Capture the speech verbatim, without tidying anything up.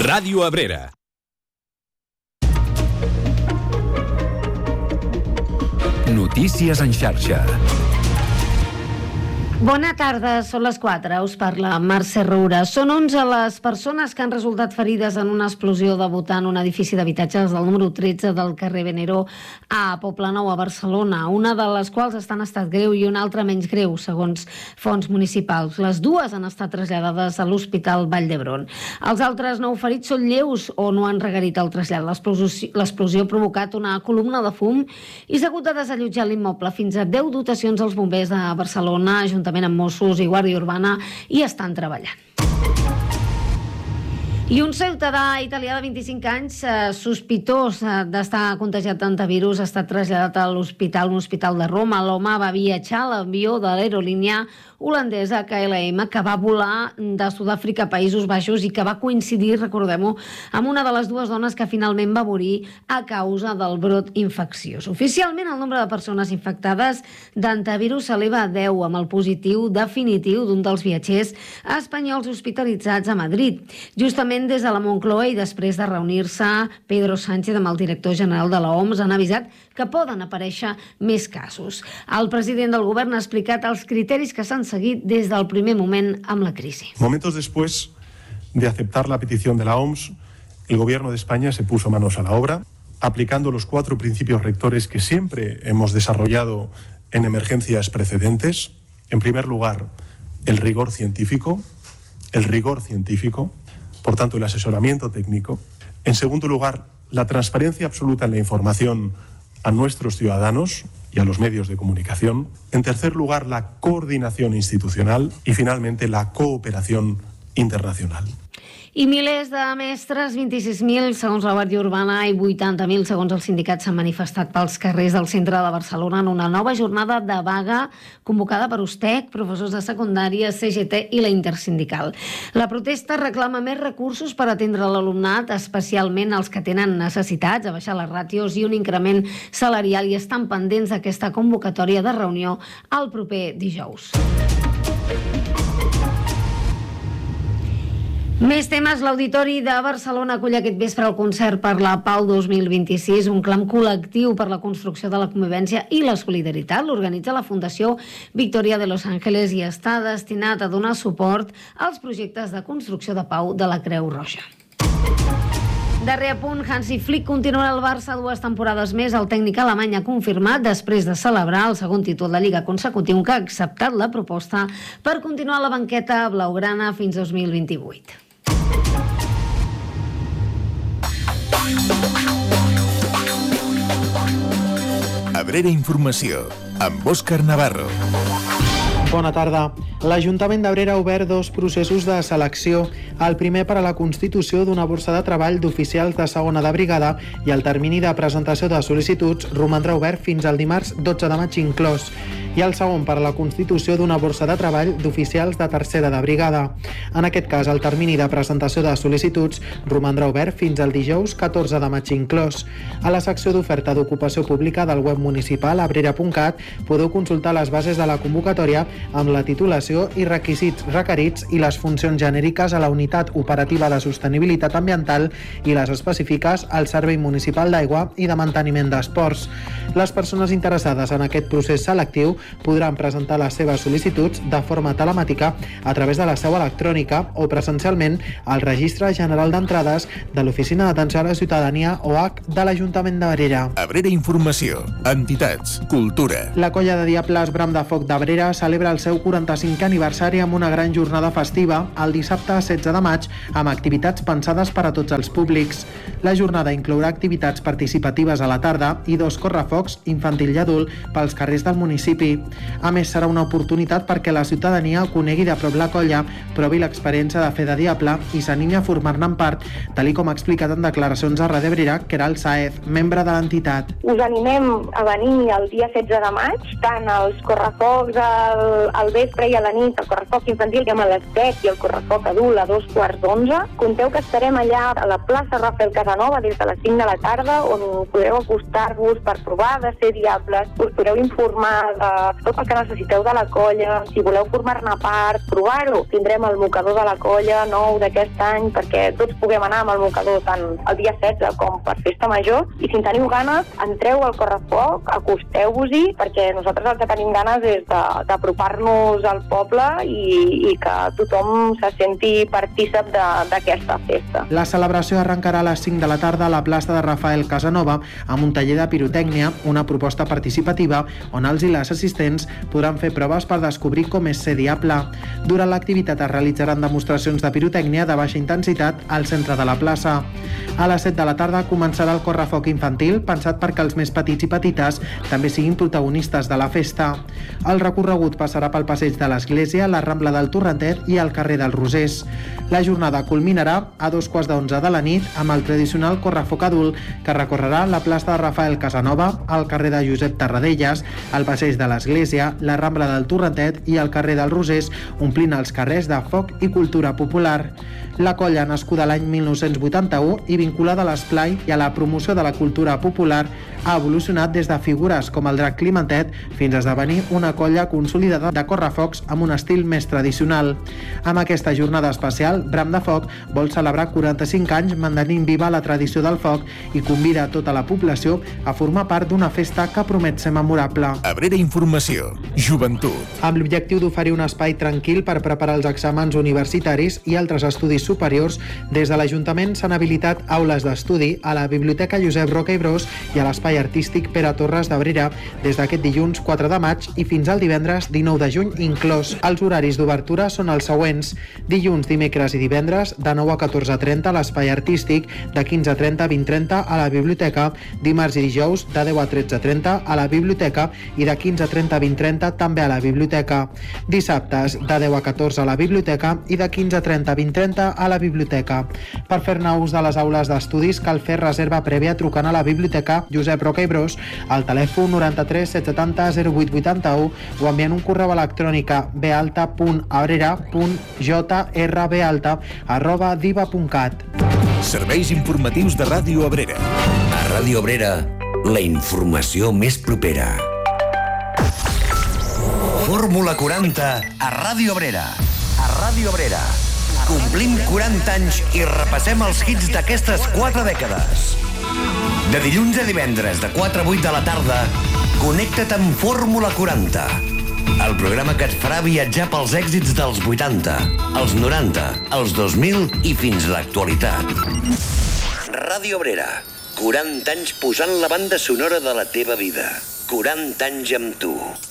Ràdio Abrera. Notícies en xarxa. Bona tarda, són les quatre, us parla Mercè Roura. Són onze les persones que han resultat ferides en una explosió debutant un edifici d'habitatges del número tretze del carrer Venero a Poblenou, a Barcelona, una de les quals està en estat greu i una altra menys greu, segons fonts municipals. Les dues han estat traslladades a l'Hospital Vall d'Hebron. Els altres nou ferits són lleus o no han requerit el trasllat. L'explosió ha provocat una columna de fum i s'ha hagut de desallotjar l'immoble. Fins a deu dotacions als bombers de Barcelona, juntament amb Mossos i Guàrdia Urbana, i estan treballant. I un ciutadà italià de vint-i-cinc anys, eh, sospitós d'estar contagiat d'antivirus, ha estat traslladat a l'hospital, un hospital de Roma. L'home va viatjar a l'avió de l'aerolínia holandesa K L M, que va volar de Sud-àfrica a Països Baixos i que va coincidir, recordem-ho, amb una de les dues dones que finalment va morir a causa del brot infecciós. Oficialment, el nombre de persones infectades d'antivirus s'eleva a deu, amb el positiu definitiu d'un dels viatgers espanyols hospitalitzats a Madrid. Justament des de la Moncloa i després de reunir-se Pedro Sánchez amb el director general de l'O M S han avisat que poden aparèixer més casos. El president del govern ha explicat els criteris que s'han seguit des del primer moment amb la crisi. Momentos después de aceptar la petición de la O M S, el Gobierno de España se puso manos a la obra, aplicando los cuatro principios rectores que siempre hemos desarrollado en emergencias precedentes. En primer lugar, el rigor científico, el rigor científico, por tanto, el asesoramiento técnico. En segundo lugar, la transparencia absoluta en la información a nuestros ciudadanos y a los medios de comunicación. En tercer lugar, la coordinación institucional y, finalmente, la cooperación internacional. I milers de mestres, vint-i-sis mil segons la Guàrdia Urbana i vuitanta mil segons els sindicats, s'han manifestat pels carrers del centre de Barcelona en una nova jornada de vaga convocada per U S T E C, professors de secundària, C G T i la Intersindical. La protesta reclama més recursos per atendre l'alumnat, especialment els que tenen necessitats, a baixar les ràtios i un increment salarial, i estan pendents d'aquesta convocatòria de reunió el proper dijous. Més temes. L'Auditori de Barcelona acull aquest vespre el concert per la Pau dos mil vint-i-sis, un clam col·lectiu per la construcció de la convivència i la solidaritat. L'organitza la Fundació Victoria de Los Ángeles i està destinat a donar suport als projectes de construcció de pau de la Creu Roja. Darrer apunt, Hansi Flick continua al Barça dues temporades més. El tècnic alemany ha confirmat, després de celebrar el segon títol de Lliga consecutiu, que ha acceptat la proposta per continuar a la banqueta blaugrana fins dos mil vint-i-vuit. Abrera Informació, amb Òscar Navarro. Bona tarda. L'Ajuntament d'Abrera ha obert dos processos de selecció. El primer per a la constitució d'una borsa de treball d'oficials de segona de brigada, i el termini de presentació de sol·licituds romandrà obert fins al dimarts dotze de maig inclòs. I el segon per a la constitució d'una borsa de treball d'oficials de tercera de brigada. En aquest cas, el termini de presentació de sol·licituds romandrà obert fins al dijous catorze de maig inclòs. A la secció d'oferta d'ocupació pública del web municipal abrera punt cat podeu consultar les bases de la convocatòria amb la titulació i requisits requerits i les funcions genèriques a la Unitat Operativa de Sostenibilitat Ambiental i les específiques al Servei Municipal d'Aigua i de Manteniment d'Esports. Les persones interessades en aquest procés selectiu podran presentar les seves sol·licituds de forma telemàtica a través de la seu electrònica o presencialment al Registre General d'Entrades de l'Oficina d'Atenció a la Ciutadania O H de l'Ajuntament d'Abrera. Abrera Informació, entitats, cultura. La Colla de Diables Bram de Foc d'Abrera celebra el seu quaranta-cinquè aniversari amb una gran jornada festiva el dissabte setze de maig amb activitats pensades per a tots els públics. La jornada inclourà activitats participatives a la tarda i dos correfocs infantil i adult pels carrers del municipi. A més, serà una oportunitat perquè la ciutadania conegui de prop la colla, provi l'experiència de fer de diable i s'animi a formar-ne en part, tal com ha explicat en declaracions a Ràdio Abrera Queralt Saez, membre de l'entitat. Us animem a venir el dia setze de maig, tant als correfocs al, al vespre i a la la nit el correfoc infantil, que a les set, i el correfoc adult a dos quarts d'onze. Conteu que estarem allà a la plaça Rafael Casanova des de les cinc de la tarda, on podreu acostar-vos per provar de ser diables, us podreu informar de tot el que necessiteu de la colla, si voleu formar-ne part, provar-ho. Tindrem el mocador de la colla nou d'aquest any perquè tots puguem anar amb el mocador tant el dia setze com per festa major, i si en teniu ganes, entreu al correfoc, acosteu-vos-hi, perquè nosaltres el que tenim ganes és d'apropar-nos al poble i, i que tothom se senti partícip d'aquesta festa. La celebració arrencarà a les cinc de la tarda a la plaça de Rafael Casanova amb un taller de pirotècnia, una proposta participativa on els i les assistents podran fer proves per descobrir com és ser diable. Durant l'activitat es realitzaran demostracions de pirotècnia de baixa intensitat al centre de la plaça. A les set de la tarda començarà el correfoc infantil, pensat perquè els més petits i petites també siguin protagonistes de la festa. El recorregut passarà pel passeig de l'Església, la Rambla del Torrentet i el carrer dels Rosers. La jornada culminarà a dos quarts d'onze de la nit amb el tradicional correfoc adult que recorrerà la plaça de Rafael Casanova, el carrer de Josep Tarradellas, el passeig de l'Església, la Rambla del Torrentet i el carrer dels Rosers, omplint els carrers de foc i cultura popular. La colla, nascuda l'any mil nou-cents vuitanta-u i vinculada a l'esplai i a la promoció de la cultura popular, ha evolucionat des de figures com el drac Climentet fins a esdevenir una colla consolidada de correfocs amb un estil més tradicional. Amb aquesta jornada especial, Bram de Foc vol celebrar quaranta-cinc anys mantenint viva la tradició del foc i convida a tota la població a formar part d'una festa que promet ser memorable. Abrera Informació, Joventut. Amb l'objectiu d'oferir un espai tranquil per preparar els exàmens universitaris i altres estudis superiors, des de l'Ajuntament s'han habilitat aules d'estudi a la Biblioteca Josep Roca i Bros i a l'Espai Artístic Pere Torres d'Abrera des d'aquest dilluns quatre de maig i fins al divendres dinou de juny inclòs. Els horaris d'obertura són els següents: dilluns, dimecres i divendres de nou a catorze trenta a l'Espai Artístic, de quinze trenta a vint trenta a la Biblioteca, dimarts i dijous de deu a tretze trenta a la Biblioteca i de quinze trenta a vint trenta també a la Biblioteca. Dissabtes de deu a catorze a la Biblioteca i de quinze trenta a vint trenta a la Biblioteca. Per fer-ne ús de les aules d'estudis cal fer reserva prèvia trucant a la Biblioteca Josep Roca i Bros al telèfon noranta-tres set setanta zero vuit vuitanta-u o enviant un correu electrònic a bealta punt abrera punt jrbalta arroba diva punt cat. Serveis informatius de Ràdio Abrera. A Ràdio Abrera, la informació més propera. Fórmula quaranta a Ràdio Abrera. A Ràdio Abrera. Complim quaranta anys i repassem els hits d'aquestes quatre dècades. De dilluns a divendres, de quatre a vuit de la tarda, connecta't amb Fórmula quaranta, el programa que et farà viatjar pels èxits dels vuitanta, els noranta, els dos mil i fins a l'actualitat. Ràdio Abrera, quaranta anys posant la banda sonora de la teva vida. quaranta anys amb tu.